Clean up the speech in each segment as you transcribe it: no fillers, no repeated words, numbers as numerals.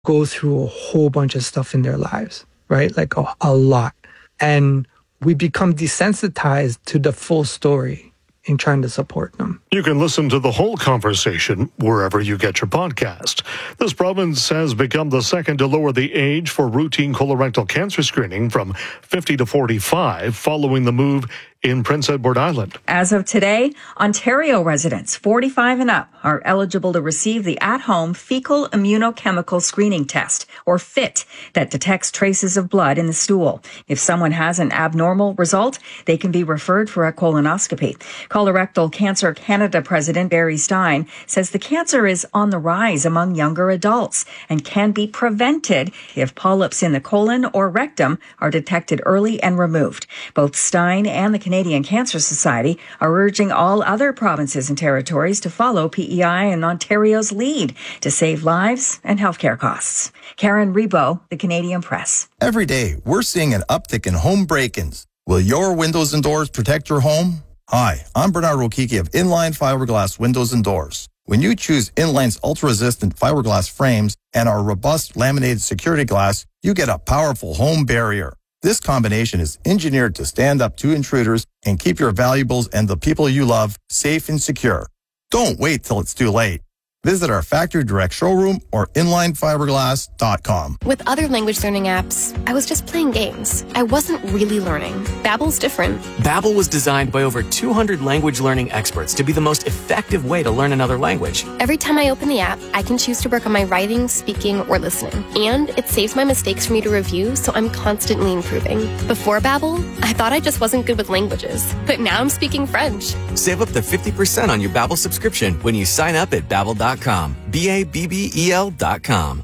go through a whole bunch of stuff in their lives, right? Like a lot. And we become desensitized to the full story in trying to support them. You can listen to the whole conversation wherever you get your podcast. This province has become the second to lower the age for routine colorectal cancer screening from 50 to 45 following the move in Prince Edward Island. As of today, Ontario residents 45 and up are eligible to receive the at-home fecal immunochemical screening test, or FIT, that detects traces of blood in the stool. If someone has an abnormal result, they can be referred for a colonoscopy. Colorectal Cancer Canada President Barry Stein says the cancer is on the rise among younger adults and can be prevented if polyps in the colon or rectum are detected early and removed. Both Stein and the Canadian Cancer Society are urging all other provinces and territories to follow PEI and Ontario's lead to save lives and healthcare costs. Karen Rebo, The Canadian Press. Every day, we're seeing an uptick in home break-ins. Will your windows and doors protect your home? Hi, I'm Bernard Rokiki of Inline Fiberglass Windows and Doors. When you choose Inline's ultra-resistant fiberglass frames and our robust laminated security glass, you get a powerful home barrier. This combination is engineered to stand up to intruders and keep your valuables and the people you love safe and secure. Don't wait till it's too late. Visit our factory direct showroom or inlinefiberglass.com. With other language learning apps, I was just playing games. I wasn't really learning. Babbel's different. Babbel was designed by over 200 language learning experts to be the most effective way to learn another language. Every time I open the app, I can choose to work on my writing, speaking, or listening. And it saves my mistakes for me to review, so I'm constantly improving. Before Babbel, I thought I just wasn't good with languages. But now I'm speaking French. Save up to 50% on your Babbel subscription when you sign up at Babbel.com. Babbel.com.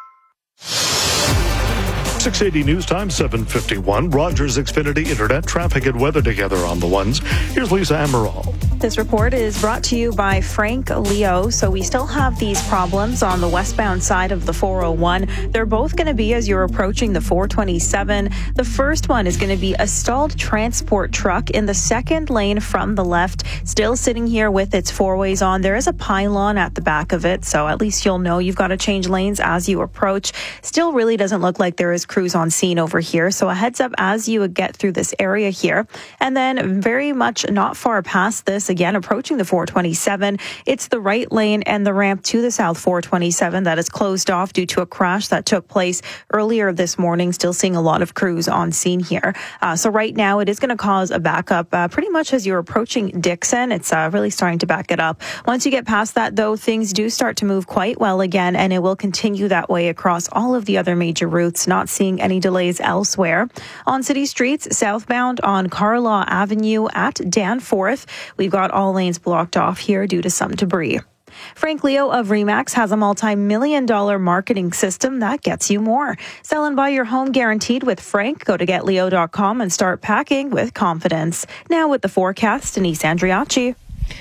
680 News Time, 7:51. Rogers Xfinity Internet, traffic and weather together on the ones. Here's Lisa Amaral. This report is brought to you by Frank Leo. So we still have these problems on the westbound side of the 401. They're both going to be as you're approaching the 427. The first one is going to be a stalled transport truck in the second lane from the left, still sitting here with its four ways on. There is a pylon at the back of it, so at least you'll know you've got to change lanes as you approach. Still really doesn't look like there is crews on scene over here, so a heads up as you get through this area here. And then very much not far past this, again approaching the 427, it's the right lane and the ramp to the south 427 that is closed off due to a crash that took place earlier this morning. Still seeing a lot of crews on scene here. So right now it is going to cause a backup pretty much as you're approaching Dixon. It's really starting to back it up. Once you get past that, though, things do start to move quite well again, and it will continue that way across all of the other major routes. Not seeing any delays elsewhere. On city streets, southbound on Carlaw Avenue at Danforth, we've got all lanes blocked off here due to some debris. Frank Leo of Remax has a multi-million-dollar marketing system that gets you more. Sell and buy your home guaranteed with Frank. Go to getleo.com and start packing with confidence. Now with the forecast, Denise Andriachi.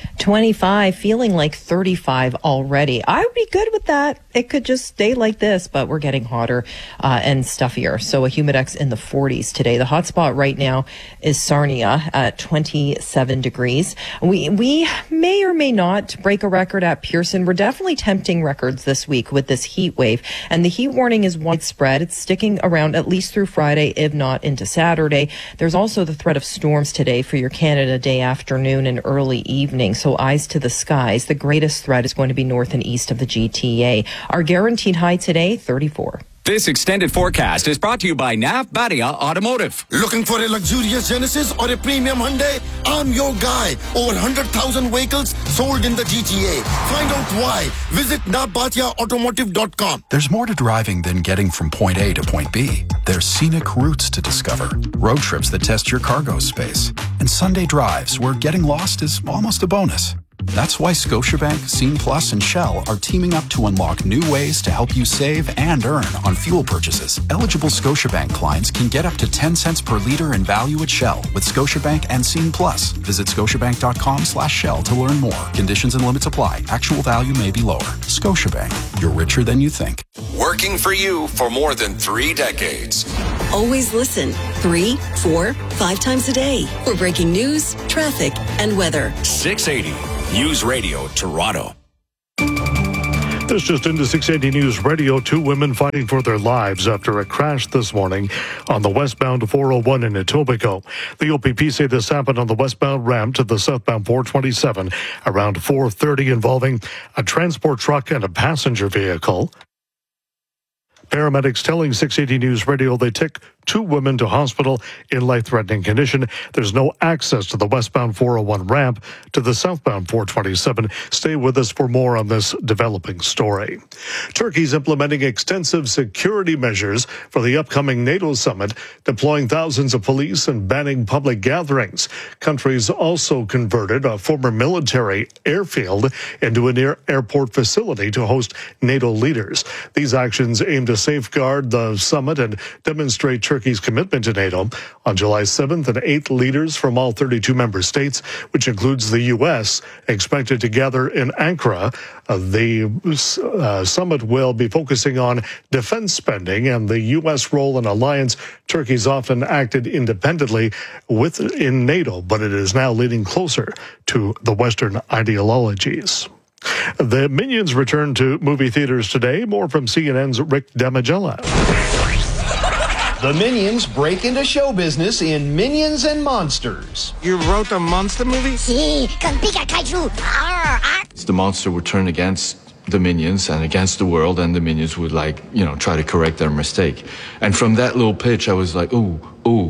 25, feeling like 35 already. I would be good with that. It could just stay like this, but we're getting hotter and stuffier. So a humidex in the 40s today. The hot spot right now is Sarnia at 27 degrees. We may or may not break a record at Pearson. We're definitely tempting records this week with this heat wave. And the heat warning is widespread. It's sticking around at least through Friday, if not into Saturday. There's also the threat of storms today for your Canada Day afternoon and early evening. So eyes to the skies. The greatest threat is going to be north and east of the GTA. Our guaranteed high today, 34. This extended forecast is brought to you by Nav Badia Automotive. Looking for a luxurious Genesis or a premium Hyundai? I'm your guy. Over 100,000 vehicles sold in the GTA. Find out why. Visit navbatiaautomotive.com. There's more to driving than getting from point A to point B. There's scenic routes to discover, road trips that test your cargo space, and Sunday drives where getting lost is almost a bonus. That's why Scotiabank, Scene Plus, and Shell are teaming up to unlock new ways to help you save and earn on fuel purchases. Eligible Scotiabank clients can get up to 10 cents per liter in value at Shell with Scotiabank and Scene Plus. Visit scotiabank.com/Shell to learn more. Conditions and limits apply. Actual value may be lower. Scotiabank, you're richer than you think. Working for you for more than 3 decades. Always listen 3, 4, 5 times a day for breaking news, traffic, and weather. 680 News Radio Toronto. This just into 680 News Radio. 2 women fighting for their lives after a crash this morning on the westbound 401 in Etobicoke. The OPP say this happened on the westbound ramp to the southbound 427 around 4:30, involving a transport truck and a passenger vehicle. Paramedics telling 680 News Radio they took 2 women to hospital in life-threatening condition. There's no access to the westbound 401 ramp to the southbound 427. Stay with us for more on this developing story. Turkey's implementing extensive security measures for the upcoming NATO summit, deploying thousands of police and banning public gatherings. Countries also converted a former military airfield into an airport facility to host NATO leaders. These actions aim to safeguard the summit and demonstrate Turkey's commitment to NATO. On July 7th and 8th, leaders from all 32 member states, which includes the U.S., expected to gather in Ankara. The summit will be focusing on defense spending and the U.S. role in alliance. Turkey's often acted independently within NATO, but it is now leading closer to the Western ideologies. The Minions return to movie theaters today. More from CNN's Rick Damigella. The Minions break into show business in Minions and Monsters. You wrote a monster movie? Sí, con Pika Kaiju. The monster would turn against the Minions and against the world, and the Minions would, try to correct their mistake. And from that little pitch, I was like, ooh.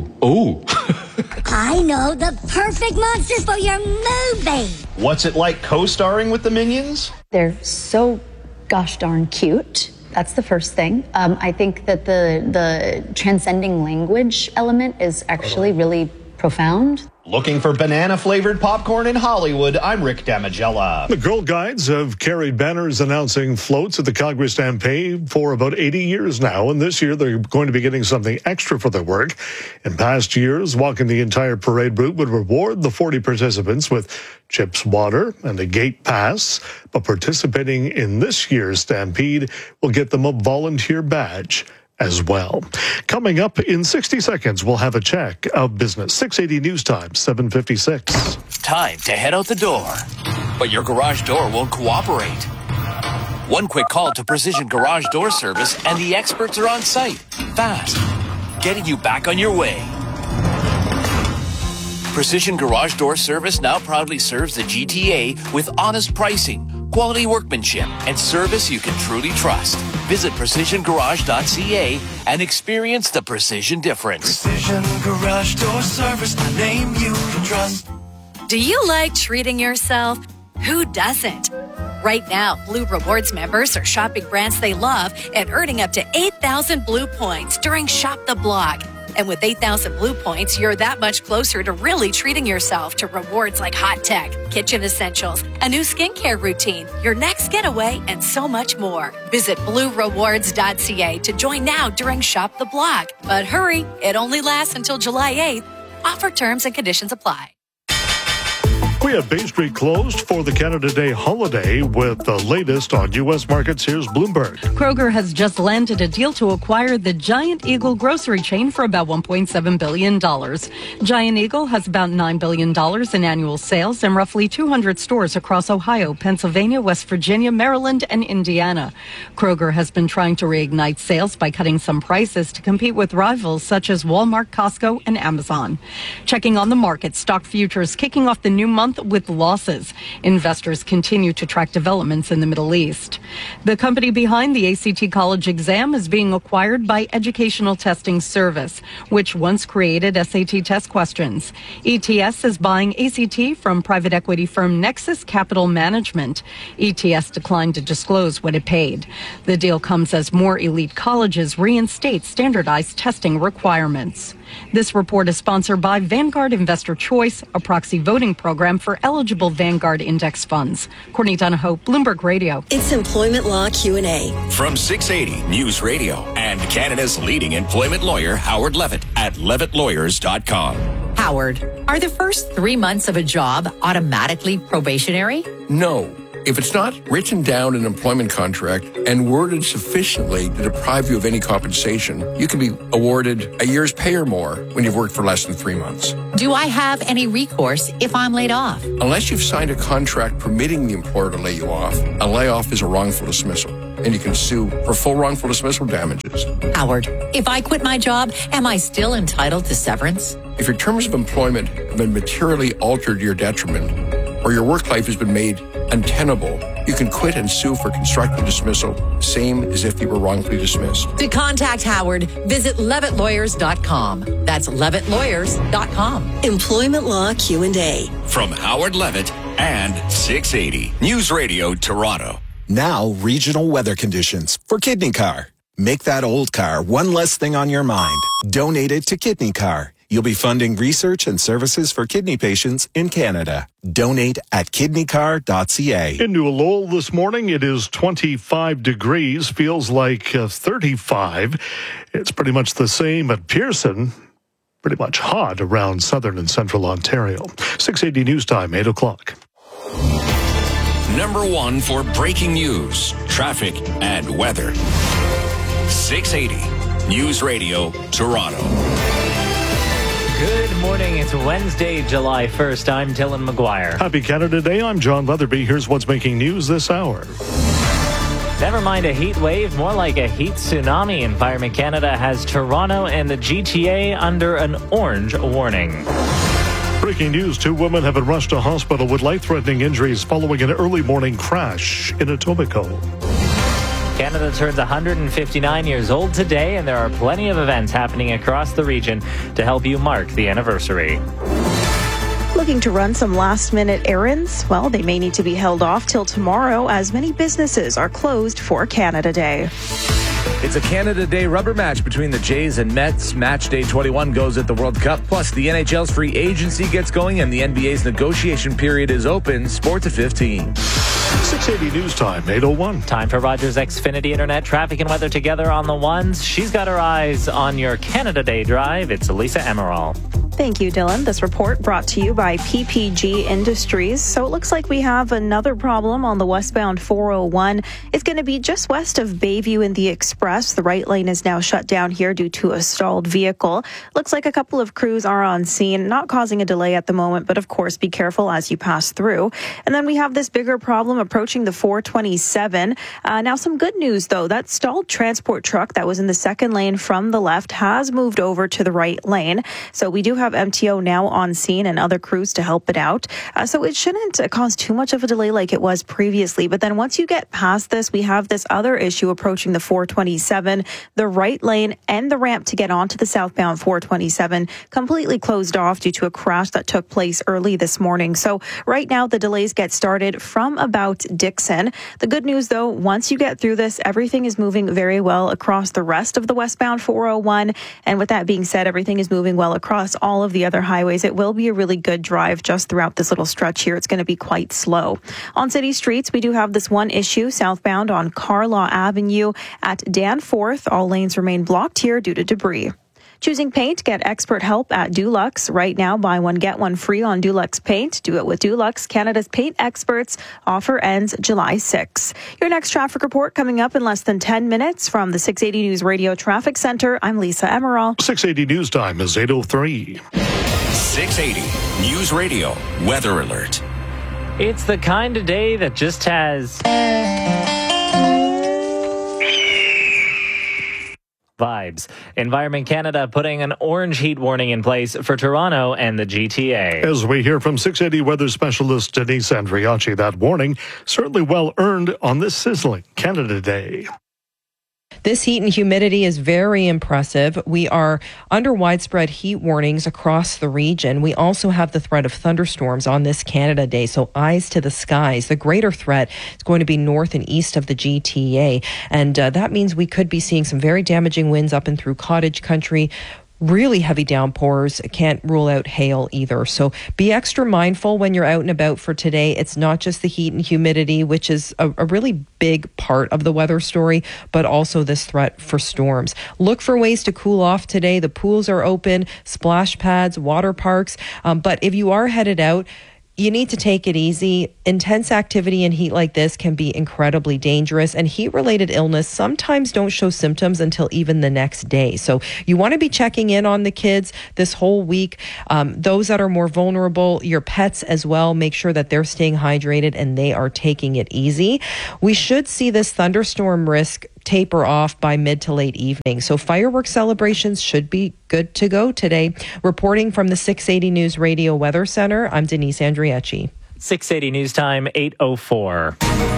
I know the perfect monsters for your movie. What's it like co-starring with the Minions? They're so gosh darn cute. That's the first thing. I think that the transcending language element is actually really profound. Looking for banana-flavored popcorn in Hollywood, I'm Rick Damigella. The Girl Guides have carried banners announcing floats at the Calgary Stampede for about 80 years now, and this year they're going to be getting something extra for their work. In past years, walking the entire parade route would reward the 40 participants with chips, water, and a gate pass, but participating in this year's Stampede will get them a volunteer badge as well. Coming up in 60 seconds, we'll have a check of business. 680 News Time, 7:56. Time to head out the door. But your garage door won't cooperate. One quick call to Precision Garage Door Service and the experts are on site. Fast. Getting you back on your way. Precision Garage Door Service now proudly serves the GTA with honest pricing, quality workmanship, and service you can truly trust. Visit precisiongarage.ca and experience the precision difference. Precision Garage Door Service, the name you can trust. Do you like treating yourself? Who doesn't? Right now, Blue Rewards members are shopping brands they love and earning up to 8,000 Blue points during Shop the Block. And with 8,000 Blue points, you're that much closer to really treating yourself to rewards like hot tech, kitchen essentials, a new skincare routine, your next getaway, and so much more. Visit bluerewards.ca to join now during Shop the Block. But hurry, it only lasts until July 8th. Offer terms and conditions apply. We have Bay Street closed for the Canada Day holiday. With the latest on U.S. markets, here's Bloomberg. Kroger has just landed a deal to acquire the Giant Eagle grocery chain for about $1.7 billion. Giant Eagle has about $9 billion in annual sales and roughly 200 stores across Ohio, Pennsylvania, West Virginia, Maryland, and Indiana. Kroger has been trying to reignite sales by cutting some prices to compete with rivals such as Walmart, Costco, and Amazon. Checking on the market, stock futures kicking off the new month with losses. Investors continue to track developments in the Middle East. The company behind the ACT college exam is being acquired by Educational Testing Service, which once created SAT test questions. ETS is buying ACT from private equity firm Nexus Capital Management. ETS declined to disclose what it paid. The deal comes as more elite colleges reinstate standardized testing requirements. This report is sponsored by Vanguard Investor Choice, a proxy voting program for eligible Vanguard index funds. Courtney Donahoe, Bloomberg Radio. It's Employment Law Q&A. From 680 News Radio and Canada's leading employment lawyer, Howard Levitt at levittlawyers.com. Howard, are the first 3 months of a job automatically probationary? No. If it's not written down in an employment contract and worded sufficiently to deprive you of any compensation, you can be awarded a year's pay or more when you've worked for less than 3 months. Do I have any recourse if I'm laid off? Unless you've signed a contract permitting the employer to lay you off, a layoff is a wrongful dismissal, and you can sue for full wrongful dismissal damages. Howard, if I quit my job, am I still entitled to severance? If your terms of employment have been materially altered to your detriment, or your work life has been made untenable, you can quit and sue for constructive dismissal, same as if you were wrongfully dismissed. To contact Howard, visit levittlawyers.com. That's levittlawyers.com. Employment Law Q&A. From Howard Levitt and 680 News Radio Toronto. Now, regional weather conditions for Kidney Car. Make that old car one less thing on your mind. Donate it to Kidney Car. You'll be funding research and services for kidney patients in Canada. Donate at kidneycar.ca. In New Lowell this morning, it is 25 degrees, feels like 35. It's pretty much the same at Pearson. Pretty much hot around southern and central Ontario. 680 News Time, 8 o'clock. Number one for breaking news, traffic, and weather. 680 News Radio Toronto. Good morning. It's Wednesday, July 1st. I'm Dylan McGuire. Happy Canada Day. I'm John Leatherby. Here's what's making news this hour. Never mind a heat wave, more like a heat tsunami. Environment Canada has Toronto and the GTA under an orange warning. Breaking news, 2 women have been rushed to hospital with life-threatening injuries following an early morning crash in Etobicoke. Canada turns 159 years old today, and there are plenty of events happening across the region to help you mark the anniversary. Looking to run some last-minute errands? Well, they may need to be held off till tomorrow as many businesses are closed for Canada Day. It's a Canada Day rubber match between the Jays and Mets. Match day 21 goes at the World Cup. Plus, the NHL's free agency gets going and the NBA's negotiation period is open. Sports at 15. 680 News Time, 8:01. Time for Rogers Xfinity Internet traffic and weather together on the ones. She's got her eyes on your Canada Day drive. It's Elisa Emerald. Thank you, Dylan. This report brought to you by PPG Industries. So it looks like we have another problem on the westbound 401. It's going to be just west of Bayview in the Express. The right lane is now shut down here due to a stalled vehicle. Looks like a couple of crews are on scene, not causing a delay at the moment, but of course be careful as you pass through. And then we have this bigger problem approaching the 427. Now some good news though, that stalled transport truck that was in the second lane from the left has moved over to the right lane. So we do have MTO now on scene and other crews to help it out. So it shouldn't cause too much of a delay like it was previously. But then once you get past this, we have this other issue approaching the 427. The right lane and the ramp to get onto the southbound 427 completely closed off due to a crash that took place early this morning. So right now the delays get started from about Dixon. The good news though, once you get through this, everything is moving very well across the rest of the westbound 401. And with that being said, everything is moving well across all of the other highways. It will be a really good drive just throughout this little stretch here. It's going to be quite slow. On city streets, we do have this one issue southbound on Carlaw Avenue at Danforth. All lanes remain blocked here due to debris. Choosing paint, get expert help at Dulux. Right now, buy one, get one free on Dulux paint. Do it with Dulux, Canada's paint experts. Offer ends July 6. Your next traffic report coming up in less than 10 minutes from the 680 News Radio Traffic Center. I'm Lisa Emerald. 680 News Time is 8:03. 680 News Radio Weather Alert. It's the kind of day that just has vibes. Environment Canada putting an orange heat warning in place for Toronto and the GTA. As we hear from 680 weather specialist Denise Andriachi, that warning certainly well earned on this sizzling Canada Day. This heat and humidity is very impressive. We are under widespread heat warnings across the region. We also have the threat of thunderstorms on this Canada Day, so eyes to the skies. The greater threat is going to be north and east of the GTA, and that means we could be seeing some very damaging winds up and through cottage country. Really heavy downpours. Can't rule out hail either. So be extra mindful when you're out and about for today. It's not just the heat and humidity, which is a really big part of the weather story, but also this threat for storms. Look for ways to cool off today. The pools are open, splash pads, water parks. But if you are headed out, you need to take it easy. Intense activity in heat like this can be incredibly dangerous, and heat-related illness sometimes don't show symptoms until even the next day. So you want to be checking in on the kids this whole week. Those that are more vulnerable, your pets as well, make sure that they're staying hydrated and they are taking it easy. We should see this thunderstorm risk taper off by mid to late evening. So fireworks celebrations should be good to go today. Reporting from the 680 News Radio Weather Center, I'm Denise Andriecci. 680 News Time, 8:04.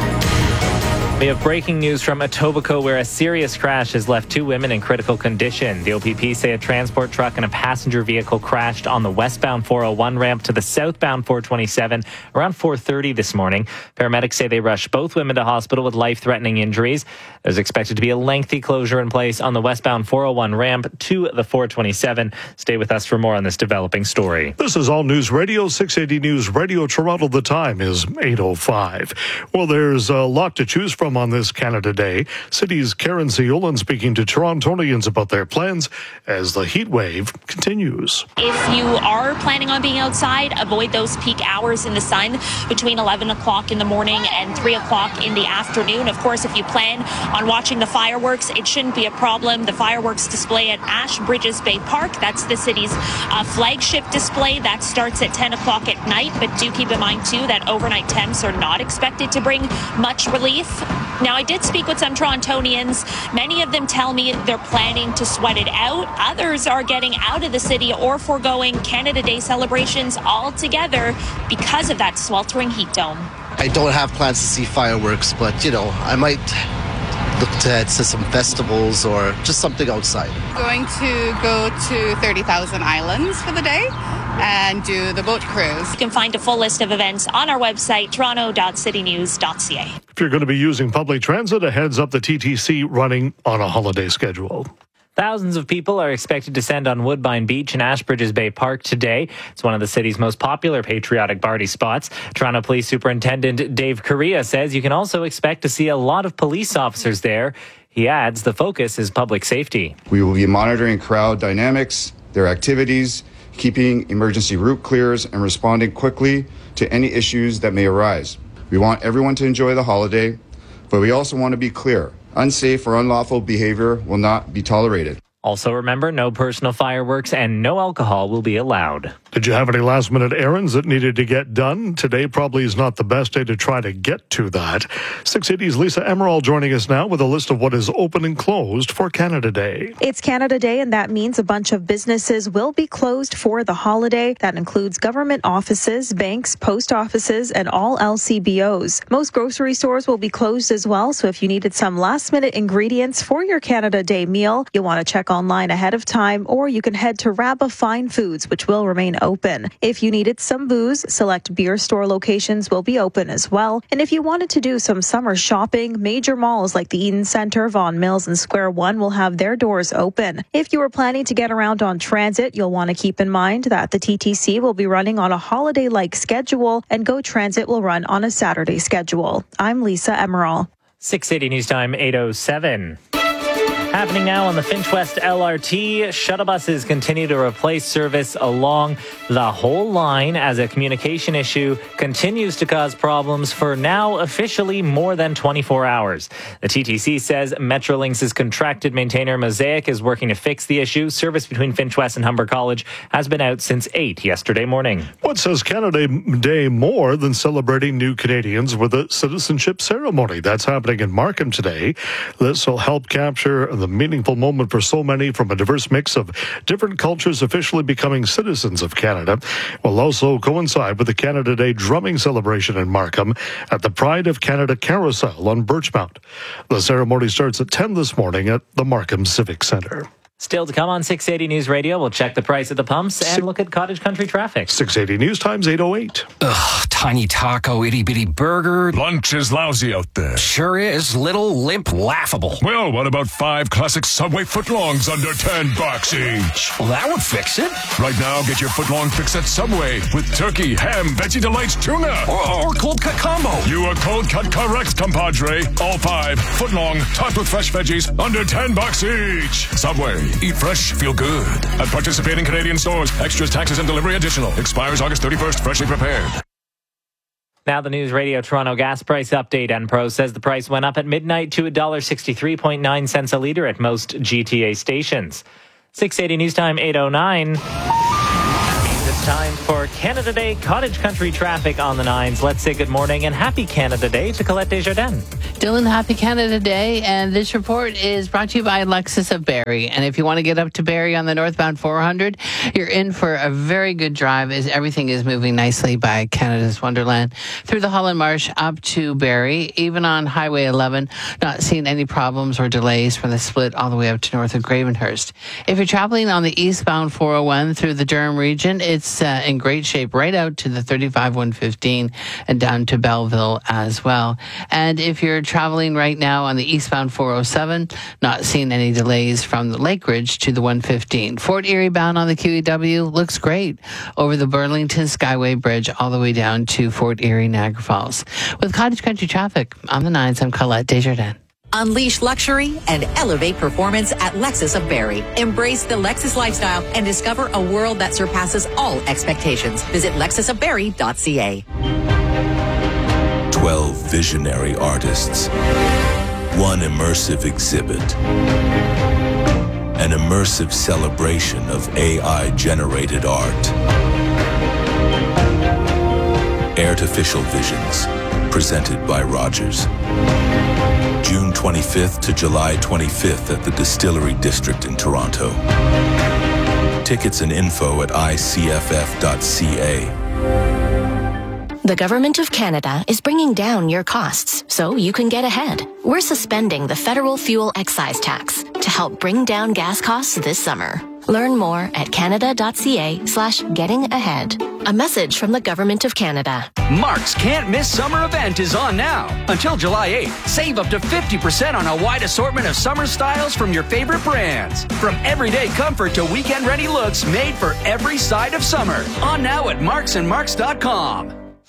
We have breaking news from Etobicoke, where a serious crash has left 2 women in critical condition. The OPP say a transport truck and a passenger vehicle crashed on the westbound 401 ramp to the southbound 427 around 4:30 this morning. Paramedics say they rushed both women to hospital with life-threatening injuries. There's expected to be a lengthy closure in place on the westbound 401 ramp to the 427. Stay with us for more on this developing story. This is All News Radio, 680 News Radio Toronto. The time is 8:05. Well, there's a lot to choose from on this Canada Day. City's Karen Siolan speaking to Torontonians about their plans as the heat wave continues. If you are planning on being outside, avoid those peak hours in the sun between 11 o'clock in the morning and 3 o'clock in the afternoon. Of course, if you plan on watching the fireworks, it shouldn't be a problem. The fireworks display at Ash Bridges Bay Park, that's the city's flagship display. That starts at 10 o'clock at night, but do keep in mind, too, that overnight temps are not expected to bring much relief. Now, I did speak with some Torontonians. Many of them tell me they're planning to sweat it out. Others are getting out of the city or foregoing Canada Day celebrations altogether because of that sweltering heat dome. I don't have plans to see fireworks, but, I might look to some festivals or just something outside. Going to go to 30,000 Islands for the day and do the boat cruise. You can find a full list of events on our website, toronto.citynews.ca. If you're going to be using public transit, a heads up, the TTC running on a holiday schedule. Thousands of people are expected to descend on Woodbine Beach and Ashbridges Bay Park today. It's one of the city's most popular patriotic party spots. Toronto Police Superintendent Dave Correa says you can also expect to see a lot of police officers there. He adds the focus is public safety. We will be monitoring crowd dynamics, their activities, keeping emergency route clears, and responding quickly to any issues that may arise. We want everyone to enjoy the holiday, but we also want to be clear. Unsafe or unlawful behavior will not be tolerated. Also remember, no personal fireworks and no alcohol will be allowed. Did you have any last-minute errands that needed to get done? Today probably is not the best day to try to get to that. 680's Lisa Emerald joining us now with a list of what is open and closed for Canada Day. It's Canada Day, and that means a bunch of businesses will be closed for the holiday. That includes government offices, banks, post offices, and all LCBOs. Most grocery stores will be closed as well, so if you needed some last-minute ingredients for your Canada Day meal, you'll want to check online ahead of time, or you can head to Rabba Fine Foods, which will remain open. If you needed some booze, select beer store locations will be open as well. And if you wanted to do some summer shopping, major malls like the Eden Centre, Vaughan Mills, and Square One will have their doors open. If you were planning to get around on transit, you'll want to keep in mind that the TTC will be running on a holiday-like schedule, and GO Transit will run on a Saturday schedule. I'm Lisa Emerald. 680 News Time, 8:07. Happening now on the Finch West LRT, shuttle buses continue to replace service along the whole line as a communication issue continues to cause problems for now officially more than 24 hours. The TTC says Metrolinx's contracted maintainer Mosaic is working to fix the issue. Service between Finch West and Humber College has been out since 8 yesterday morning. What says Canada Day more than celebrating new Canadians with a citizenship ceremony? That's happening in Markham today. This will help capture the meaningful moment for so many from a diverse mix of different cultures officially becoming citizens of Canada. Will also coincide with the Canada Day drumming celebration in Markham at the Pride of Canada Carousel on Birchmount. The ceremony starts at 10 this morning at the Markham Civic Centre. Still to come on 680 News Radio, we'll check the price at the pumps and look at cottage country traffic. 680 News Times 8:08. Ugh, tiny taco, itty-bitty burger. Lunch is lousy out there. Sure is. Little, limp, laughable. Well, what about 5 classic Subway footlongs under $10 each? Well, that would fix it. Right now, get your footlong fix at Subway with turkey, ham, Veggie Delights, tuna. Or cold cut combo. You are cold cut correct, compadre. All 5 footlong, topped with fresh veggies, under $10 each. Subway. Eat fresh, feel good. At participating Canadian stores. Extras, taxes, and delivery additional. Expires August 31st. Freshly prepared. Now the News Radio Toronto gas price update. Enpro says the price went up at midnight to $1.63.9 a litre at most GTA stations. 680 News Time, 8:09. It's time for Canada Day Cottage Country traffic on the 9s. Let's say good morning and happy Canada Day to Colette Desjardins. Dylan, happy Canada Day, and this report is brought to you by Lexus of Barrie. And if you want to get up to Barrie on the northbound 400, you're in for a very good drive as everything is moving nicely by Canada's Wonderland. Through the Holland Marsh up to Barrie, even on Highway 11, not seeing any problems or delays from the split all the way up to north of Gravenhurst. If you're traveling on the eastbound 401 through the Durham region, it's in great shape right out to the 35-115 and down to Belleville as well. And if you're traveling right now on the eastbound 407, not seeing any delays from the Lake Ridge to the 115. Fort Erie bound on the QEW looks great over the Burlington Skyway Bridge all the way down to Fort Erie, Niagara Falls. With Cottage Country traffic on the 9s, I'm Colette Desjardins. Unleash luxury and elevate performance at Lexus of Barrie. Embrace the Lexus lifestyle and discover a world that surpasses all expectations. Visit lexusofbarrie.ca. 12 visionary artists. One immersive exhibit. An immersive celebration of AI-generated art. Artificial Visions, presented by Rogers. June 25th to July 25th at the Distillery District in Toronto. Tickets and info at icff.ca. The Government of Canada is bringing down your costs so you can get ahead. We're suspending the federal fuel excise tax to help bring down gas costs this summer. Learn more at canada.ca/getting-ahead. A message from the Government of Canada. Mark's Can't Miss Summer event is on now. Until July 8th, save up to 50% on a wide assortment of summer styles from your favorite brands. From everyday comfort to weekend-ready looks made for every side of summer. On now at marksandmarks.com.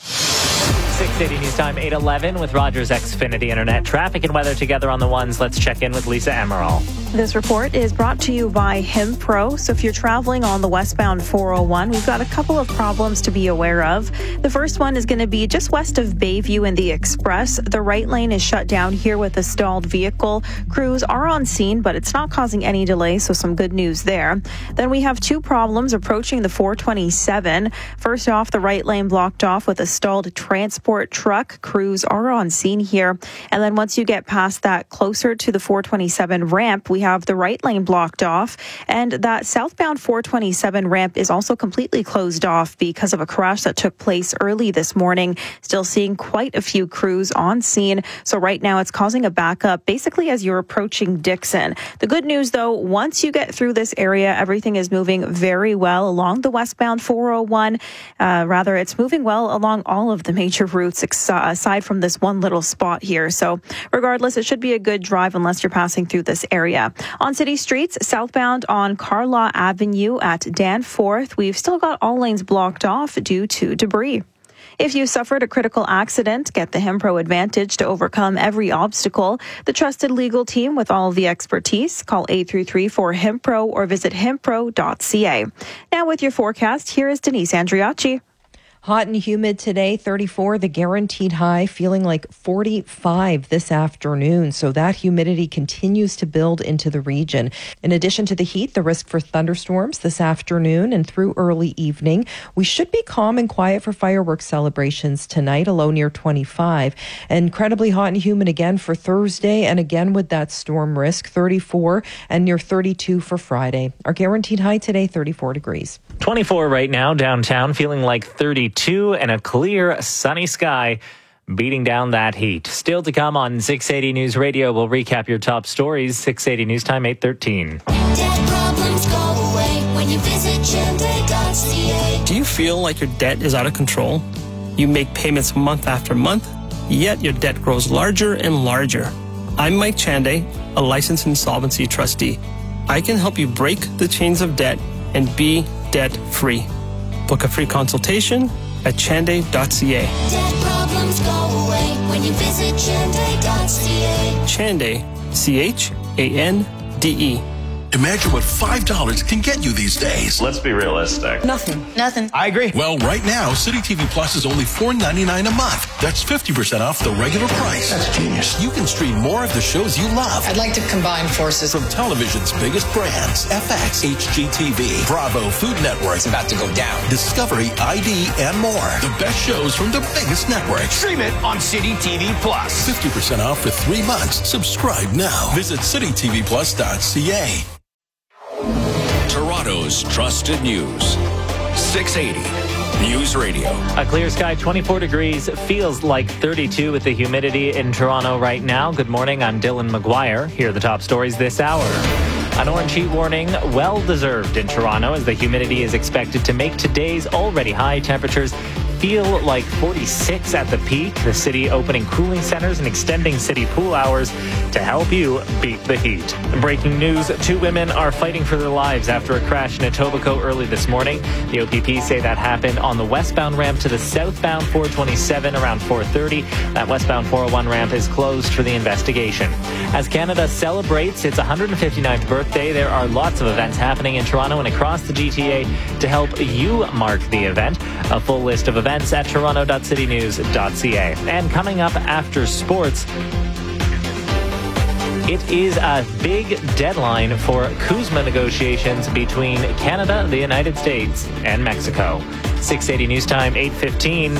680 News Time, 8:11 with Rogers Xfinity Internet. Traffic and weather together on the 1s. Let's check in with Lisa Emerald. This report is brought to you by Himpro. So if you're traveling on the westbound 401, we've got a couple of problems to be aware of. The first one is going to be just west of Bayview in the Express. The right lane is shut down here with a stalled vehicle. Crews are on scene, but it's not causing any delay, so some good news there. Then we have two problems approaching the 427. First off, the right lane blocked off with a stalled transport truck. Crews are on scene here. And then once you get past that, closer to the 427 ramp, we have the right lane blocked off, and that southbound 427 ramp is also completely closed off because of a crash that took place early this morning. Still seeing quite a few crews on scene, so right now it's causing a backup basically as you're approaching Dixon. The good news though, once you get through this area, everything is moving very well along the westbound 401. It's moving well along all of the major routes aside from this one little spot here. So regardless, it should be a good drive unless you're passing through this area. On city streets, southbound on Carlaw Avenue at Danforth, we've still got all lanes blocked off due to debris. If you suffered a critical accident, get the Himpro Advantage to overcome every obstacle. The trusted legal team with all of the expertise. Call 833-4HIMPRO or visit himpro.ca. Now with your forecast, here is Denise Andriacci. Hot and humid today, 34, the guaranteed high, feeling like 45 this afternoon. So that humidity continues to build into the region. In addition to the heat, the risk for thunderstorms this afternoon and through early evening. We should be calm and quiet for fireworks celebrations tonight, a low near 25. Incredibly hot and humid again for Thursday, and again with that storm risk, 34 and near 32 for Friday. Our guaranteed high today, 34 degrees. 24 right now downtown, feeling like 32 and a clear sunny sky beating down that heat. Still to come on 680 News Radio. We'll recap your top stories. 680 News Time, 8:13. Debt problems go away when you visit Chande.ca. Do you feel like your debt is out of control? You make payments month after month, yet your debt grows larger and larger. I'm Mike Chande, a licensed insolvency trustee. I can help you break the chains of debt and be debt-free. Book a free consultation at chande.ca. Debt problems go away when you visit Chande.ca. Chande, C-H-A-N-D-E. Imagine what $5 can get you these days. Let's be realistic. Nothing. I agree. Well, right now, City TV Plus is only $4.99 a month. That's 50% off the regular price. That's genius. You can stream more of the shows you love. I'd like to combine forces. From television's biggest brands, FX, HGTV, Bravo, Food Network. It's about to go down. Discovery, ID, and more. The best shows from the biggest networks. Stream it on City TV Plus. 50% off for 3 months. Subscribe now. Visit citytvplus.ca. Toronto's trusted news. 680 News Radio. A clear sky, 24 degrees, feels like 32 with the humidity in Toronto right now. Good morning, I'm Dylan McGuire. Here are the top stories this hour. An orange heat warning, well-deserved in Toronto, as the humidity is expected to make today's already high temperatures feel like 46 at the peak. The city opening cooling centers and extending city pool hours to help you beat the heat. Breaking news, 2 women are fighting for their lives after a crash in Etobicoke early this morning. The OPP say that happened on the westbound ramp to the southbound 427 around 4:30. That westbound 401 ramp is closed for the investigation. As Canada celebrates its 159th birthday, there are lots of events happening in Toronto and across the GTA to help you mark the event. A full list of events at toronto.citynews.ca. And coming up after sports, it is a big deadline for CUSMA negotiations between Canada, the United States, and Mexico. 680 News Time, 8:15.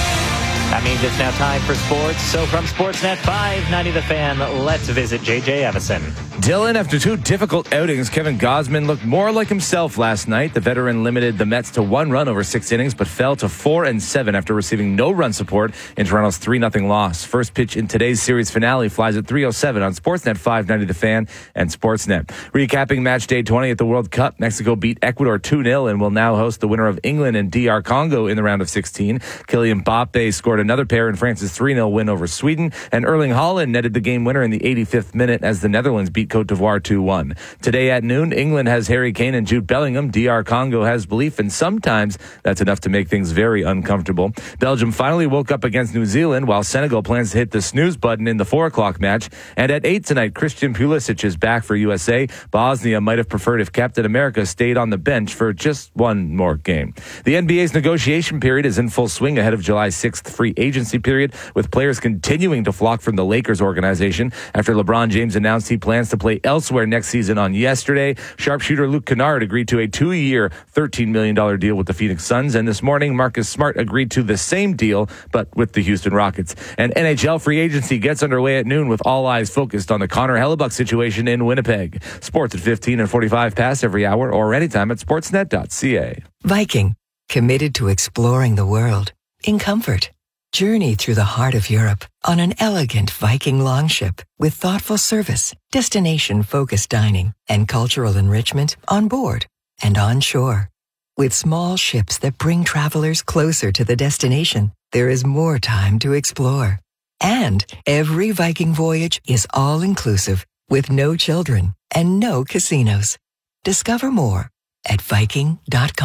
That means it's now time for sports. So from Sportsnet 590 The Fan, let's visit JJ Evison. Dylan, after 2 difficult outings, Kevin Gausman looked more like himself last night. The veteran limited the Mets to 1 run over 6 innings, but fell to 4-7 after receiving no run support in Toronto's 3-0 loss. First pitch in today's series finale flies at 3:07 on Sportsnet 590 The Fan and Sportsnet. Recapping match day 20 at the World Cup, Mexico beat Ecuador 2-0 and will now host the winner of England and DR Congo in the round of 16. Kylian Mbappe scored another pair in France's 3-0 win over Sweden, and Erling Haaland netted the game winner in the 85th minute as the Netherlands beat Cote d'Ivoire 2-1. Today at noon, England has Harry Kane and Jude Bellingham. DR Congo has belief, and sometimes that's enough to make things very uncomfortable. Belgium finally woke up against New Zealand, while Senegal plans to hit the snooze button in the 4 o'clock match. And at 8 tonight, Christian Pulisic is back for USA. Bosnia might have preferred if Captain America stayed on the bench for just one more game. The NBA's negotiation period is in full swing ahead of July 6th free agency period, with players continuing to flock from the Lakers organization after LeBron James announced he plans to play elsewhere next season on yesterday. Sharpshooter Luke Kennard agreed to a 2-year, $13 million deal with the Phoenix Suns, and this morning Marcus Smart agreed to the same deal, but with the Houston Rockets. And NHL free agency gets underway at noon with all eyes focused on the Connor Hellebuck situation in Winnipeg. Sports at 15 and 45 past every hour or anytime at sportsnet.ca. Viking, committed to exploring the world in comfort. Journey through the heart of Europe on an elegant Viking longship with thoughtful service, destination-focused dining, and cultural enrichment on board and on shore. With small ships that bring travelers closer to the destination, there is more time to explore. And every Viking voyage is all-inclusive with no children and no casinos. Discover more at Viking.com.